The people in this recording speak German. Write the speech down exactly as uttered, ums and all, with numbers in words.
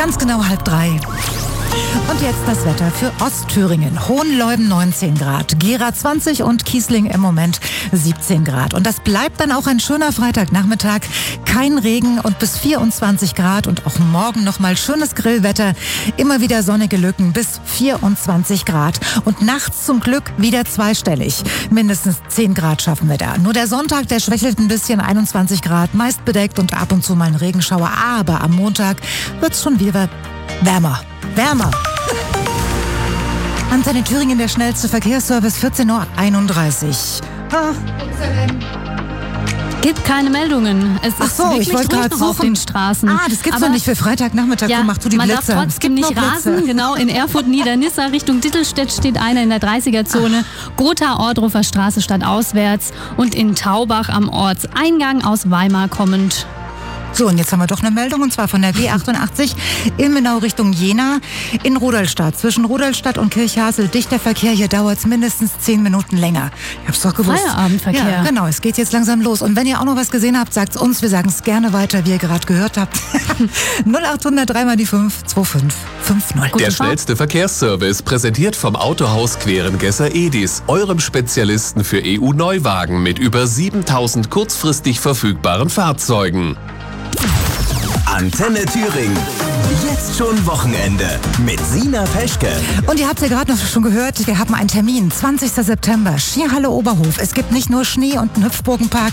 Ganz genau halb drei. Und jetzt das Wetter für Ostthüringen. Hohenleuben neunzehn Grad, Gera zwanzig und Kiesling im Moment siebzehn Grad. Und das bleibt dann auch ein schöner Freitagnachmittag. Kein Regen und bis vierundzwanzig Grad und auch morgen nochmal schönes Grillwetter. Immer wieder sonnige Lücken bis vierundzwanzig Grad. Und nachts zum Glück wieder zweistellig. Mindestens zehn Grad schaffen wir da. Nur der Sonntag, der schwächelt ein bisschen, einundzwanzig Grad, meist bedeckt und ab und zu mal ein Regenschauer. Aber am Montag wird's schon wieder wärmer. Wärmer. Antenne Thüringen, der schnellste Verkehrsservice, vierzehn Uhr einunddreißig. Ah. Gibt keine Meldungen. Es Ach ist so, wirklich ich wollte gerade ruhig suchen. auf den Straßen. Ah, das gibt's Aber doch nicht für Freitagnachmittag. ja, Komm, mach du die man Blitze. darf trotzdem nicht rasen. Genau, in Erfurt-Niedernisse Richtung Dittelstedt steht einer in der dreißiger-Zone. Gotha, Ordrufer Straße stadtauswärts und in Taubach am Ortseingang aus Weimar kommend. So, und jetzt haben wir doch eine Meldung, und zwar von der B achtundachtzig Ilmenau Richtung Jena in Rudolstadt. Zwischen Rudolstadt und Kirchhasel dichter Verkehr. Hier dauert es mindestens zehn Minuten länger. Ich hab's doch gewusst. Feierabendverkehr. Ja, genau. Es geht jetzt langsam los. Und wenn ihr auch noch was gesehen habt, sagt's uns. Wir sagen es gerne weiter, wie ihr gerade gehört habt. null achthundert drei mal die fünf zwei fünf fünf null. Der schnellste Verkehrsservice, präsentiert vom Autohaus Querengesser Edis, eurem Spezialisten für E U-Neuwagen mit über siebentausend kurzfristig verfügbaren Fahrzeugen. Antenne Thüringen. Jetzt schon Wochenende mit Sina Peschke. Und ihr habt ja gerade noch schon gehört, wir haben einen Termin. zwanzigster September, Skihalle Oberhof. Es gibt nicht nur Schnee und einen Hüpfburgenpark.